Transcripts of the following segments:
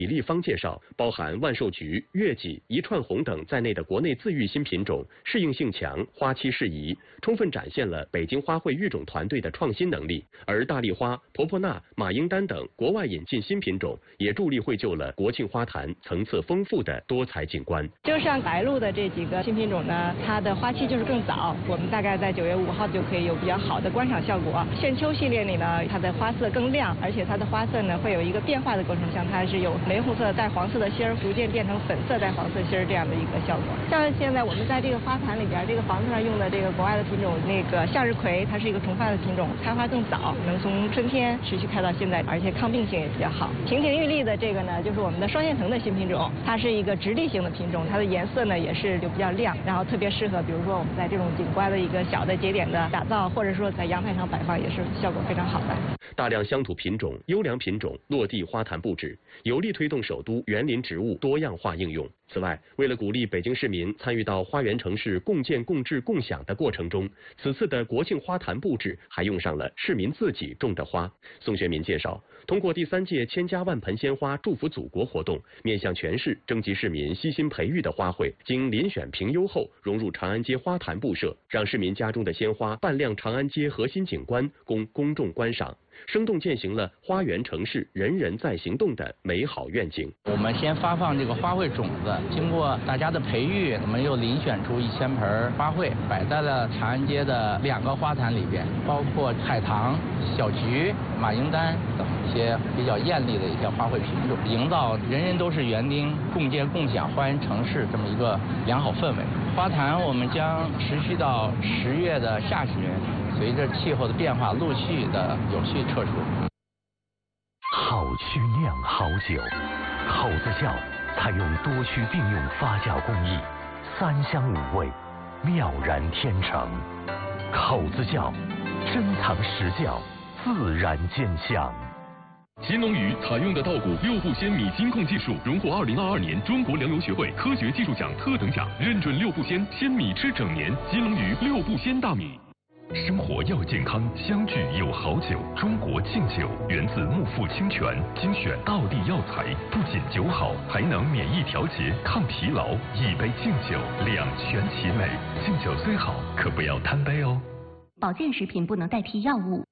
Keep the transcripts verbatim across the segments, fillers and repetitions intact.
李立芳介绍，包含万寿菊、月季、一串红等在内的国内自育新品种适应性强，花期适宜，充分展现了北京花卉育种团队的创新能力。而大丽花、婆婆纳、马英丹等国外引进新品种，也助力绘就了国庆花坛层次丰富的多彩景观。 就像白鹭的这几个新品种呢，它的花期就是更早，我们大概在九月五号就可以有比较好的观赏效果。炫秋系列里呢，它的花色更亮，而且它的花色呢会有一个变化的过程，像它是有玫红色带黄色的芯儿，逐渐变成粉色带黄色芯儿这样的一个效果。像现在我们在这个花坛里边，这个房子上用的这个国外的品种，那个向日葵，它是一个重发的品种，开花更早，能从春天持续开到现在，而且抗病性也比较好。亭亭玉立的这个呢，就是我们的双线藤的新品种，它是一个直立型的品种，它的颜色呢也是就比较亮，然后特别适合，比如说我们在这种景观的一个小的节点的打造，或者说在阳台上摆放，也是效果非常好的。 大量乡土品种、优良品种落地花坛布置，有力推动首都园林植物多样化应用。此外，为了鼓励北京市民参与到花园城市共建、共治、共享的过程中，此次的国庆花坛布置还用上了市民自己种的花。宋学民介绍，通过第三届千家万盆鲜花祝福祖国活动，面向全市征集市民悉心培育的花卉，经遴选评优后融入长安街花坛布设，让市民家中的鲜花扮亮长安街核心景观，供公众观赏，生动践行了花园城市人人在行动的美好愿景。 我们先发放这个花卉种子，经过大家的培育，我们又遴选出一千盆花卉，摆在了长安街的两个花坛里边，包括海棠、小菊、马英丹等一些比较艳丽的一些花卉品种，营造人人都是园丁、共建共享花园城市这么一个良好氛围。花坛我们将持续到十月的下旬，随着气候的变化，陆续的有序撤除。 好区酿好酒，口子窖采用多区并用发酵工艺，三香五味，妙然天成。口子窖，珍藏实窖，自然兼香。 金龙鱼采用的稻谷六步鲜米金控技术，荣获二零二二年中国粮油学会科学技术奖特等奖，认准六步鲜，鲜米吃整年。金龙鱼六步鲜大米。生活要健康，相聚有好酒。中国劲酒源自木富清泉，精选道地药材，不仅酒好，还能免疫调节、抗疲劳。一杯劲酒，两全其美。劲酒虽好，可不要贪杯哦。 保健食品不能代替药物。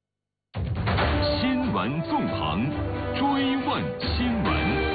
新闻纵横，追问新闻。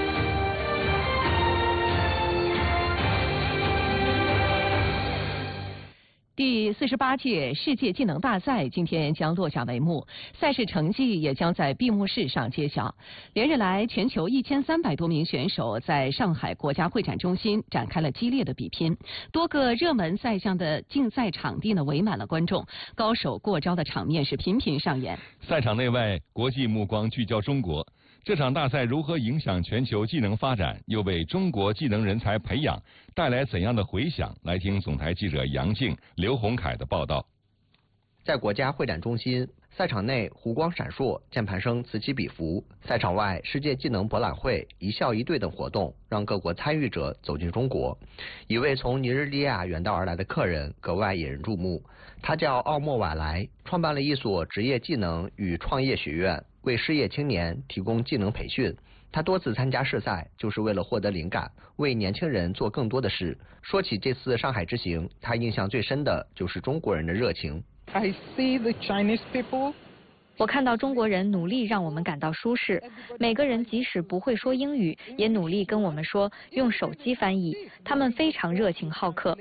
第四十八届世界技能大赛今天将落下帷幕，赛事成绩也将在闭幕式上揭晓。连日来，全球一千三百多名选手在上海国家会展中心展开了激烈的比拼，多个热门赛项的竞赛场地呢围满了观众，高手过招的场面是频频上演。 赛场内外，国际目光聚焦中国。这场大赛如何影响全球技能发展，又为中国技能人才培养带来怎样的回响？来听总台记者杨静、刘洪凯的报道。 在国家会展中心，赛场内湖光闪烁，键盘声此起彼伏；赛场外，世界技能博览会、一校一队等活动让各国参与者走进中国。一位从尼日利亚远道而来的客人格外引人注目，他叫奥莫瓦莱，创办了一所职业技能与创业学院，为失业青年提供技能培训。他多次参加试赛，就是为了获得灵感，为年轻人做更多的事。说起这次上海之行，他印象最深的就是中国人的热情。 I see the Chinese people. 我看到中国人努力让我们感到舒适，每个人即使不会说英语，也努力跟我们说，用手机翻译。他们非常热情好客。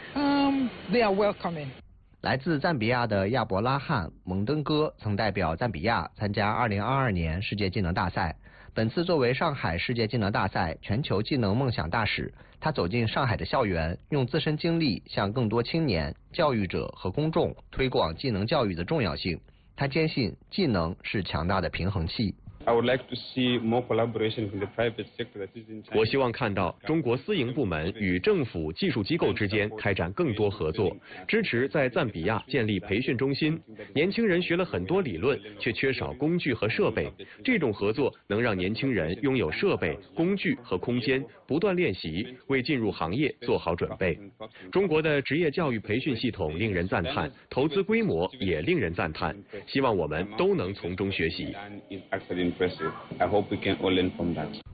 Um, they are welcoming. 来自赞比亚的亚伯拉罕·蒙登哥曾代表赞比亚参加二零二二年世界技能大赛。本次作为上海世界技能大赛全球技能梦想大使，他走进上海的校园，用自身经历向更多青年、教育者和公众推广技能教育的重要性。他坚信技能是强大的平衡器。 I would like to see more collaboration with the private sector that is in China. 我希望看到中国私营部门与政府技术机构之间开展更多合作，支持在赞比亚建立培训中心。年轻人学了很多理论，却缺少工具和设备，这种合作能让年轻人拥有设备、工具和空间，不断练习，为进入行业做好准备。中国的职业教育培训系统令人赞叹，投资规模也令人赞叹，希望我们都能从中学习。 I hope we can all learn from that.